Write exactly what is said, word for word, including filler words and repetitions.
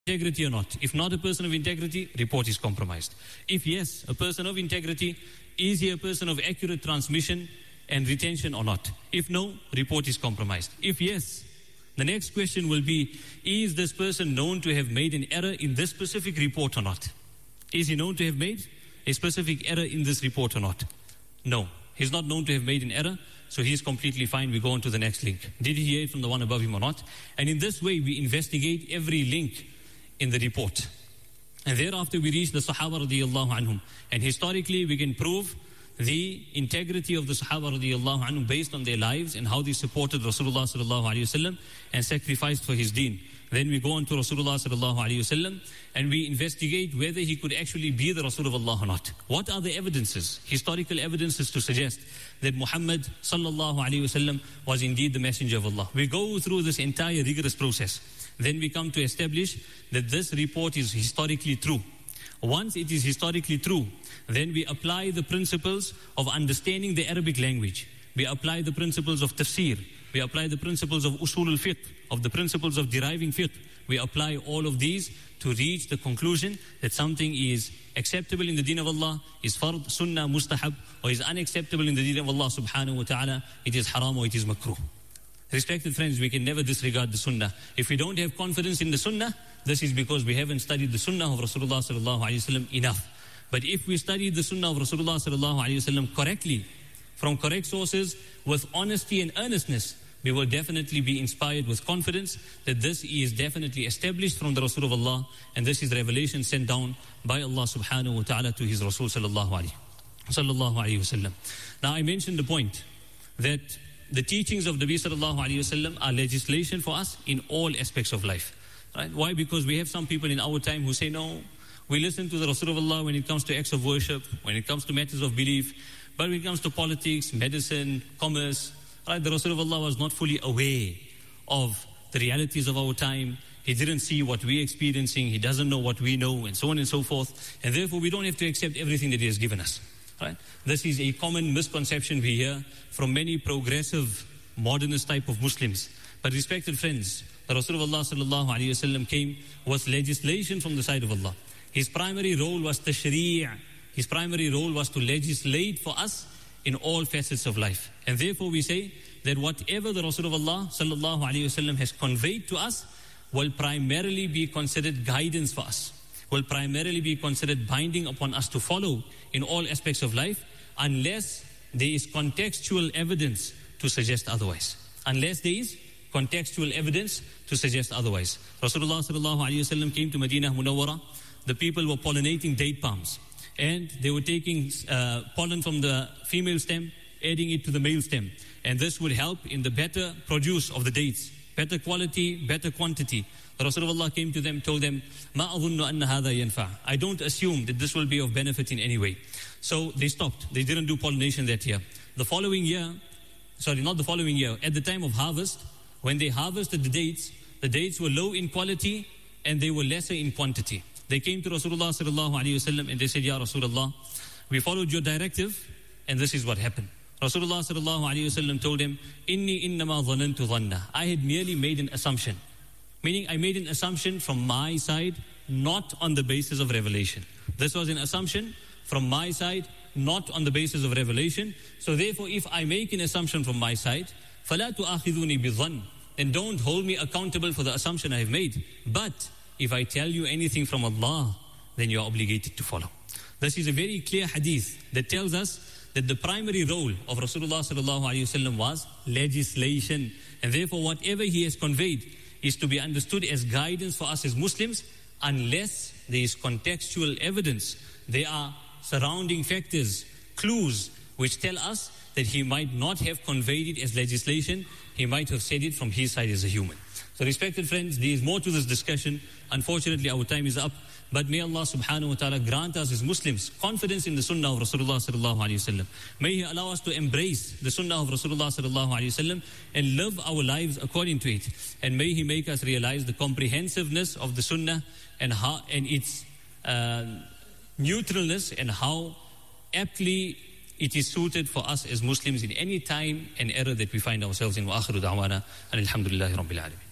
integrity or not? If not a person of integrity, report is compromised. If yes, a person of integrity, is he a person of accurate transmission and retention or not? If no, report is compromised. If yes, the next question will be, is this person known to have made an error in this specific report or not? Is he known to have made a specific error in this report or not? No, he's not known to have made an error, so he's completely fine. We go on to the next link. Did he hear it from the one above him or not? And in this way, we investigate every link in the report. And thereafter we reach the Sahaba radiallahu anhum. And historically we can prove the integrity of the Sahaba radiallahu anhum based on their lives and how they supported Rasulullah sallallahu alayhi wasallam and sacrificed for his deen. Then we go on to Rasulullah sallallahu alayhi wasallam and we investigate whether he could actually be the Rasul of Allah or not. What are the evidences, historical evidences to suggest that Muhammad sallallahu alayhi wasallam was indeed the messenger of Allah? We go through this entire rigorous process. Then we come to establish that this report is historically true. Once it is historically true, then we apply the principles of understanding the Arabic language. We apply the principles of tafsir. We apply the principles of usul al-fiqh, of the principles of deriving fiqh. We apply all of these to reach the conclusion that something is acceptable in the deen of Allah, is fard, sunnah, mustahab, or is unacceptable in the deen of Allah subhanahu wa ta'ala, it is haram or it is makruh. Respected friends, we can never disregard the sunnah. If we don't have confidence in the sunnah, this is because we haven't studied the sunnah of Rasulullah sallallahu alayhi wasallam enough. But if we study the sunnah of Rasulullah sallallahu alayhi wasallam correctly, from correct sources, with honesty and earnestness, we will definitely be inspired with confidence that this is definitely established from the Rasul of Allah, and this is revelation sent down by Allah subhanahu wa ta'ala to his Rasul sallallahu alayhi wasallam. Now I mentioned the point that the teachings of Nabi sallallahu alayhi wasallam are legislation for us in all aspects of life. Right? Why? Because we have some people in our time who say, no, we listen to the Rasul of Allah when it comes to acts of worship, when it comes to matters of belief, but when it comes to politics, medicine, commerce, right? The Rasul of Allah was not fully aware of the realities of our time. He didn't see what we're experiencing. He doesn't know what we know, and so on and so forth. And therefore, we don't have to accept everything that He has given us. Right? This is a common misconception we hear from many progressive, modernist type of Muslims. But respected friends, the Rasulullah sallallahu alayhi wasallam came with legislation from the side of Allah. His primary role was tashri'. His primary role was to legislate for us in all facets of life. And therefore we say that whatever the Rasulullah sallallahu alayhi wasallam has conveyed to us will primarily be considered guidance for us, will primarily be considered binding upon us to follow in all aspects of life, unless there is contextual evidence to suggest otherwise. Unless there is contextual evidence to suggest otherwise. Rasulullah sallallahu alayhi wasallam came to Medina Munawwara. The people were pollinating date palms, and they were taking uh, pollen from the female stem, adding it to the male stem, and this would help in the better produce of the dates, better quality, better quantity. Rasulullah came to them, told them, "Ma adhunnu anna hadha yanfa." I don't assume that this will be of benefit in any way. So they stopped. They didn't do pollination that year. The following year, sorry, not the following year, at the time of harvest, when they harvested the dates, the dates were low in quality and they were lesser in quantity. They came to Rasulullah sallallahu alayhi wasallam and they said, "Ya Rasulullah, we followed your directive and this is what happened." Rasulullah sallallahu alayhi wasallam told him, "Inni innama dhanantu dhanna." I had merely made an assumption. Meaning I made an assumption from my side, not on the basis of revelation. This was an assumption from my side, not on the basis of revelation. So therefore, if I make an assumption from my side, فَلَا تُؤَخِذُونِي بِظَنِّ, then don't hold me accountable for the assumption I have made. But if I tell you anything from Allah, then you are obligated to follow. This is a very clear hadith that tells us that the primary role of Rasulullah sallallahu alaihi wasallam was legislation. And therefore, whatever he has conveyed is to be understood as guidance for us as Muslims, unless there is contextual evidence. There are surrounding factors, clues, which tell us that he might not have conveyed it as legislation. He might have said it from his side as a human. So respected friends, there is more to this discussion. Unfortunately, our time is up. But may Allah subhanahu wa ta'ala grant us as Muslims confidence in the sunnah of Rasulullah sallallahu alayhi wasallam. May He allow us to embrace the sunnah of Rasulullah sallallahu alayhi wasallam and live our lives according to it. And may He make us realize the comprehensiveness of the sunnah and how and its uh, neutralness and how aptly it is suited for us as Muslims in any time and era that we find ourselves in. Wa akhiru da'wana alhamdulillahi rabbil alamin.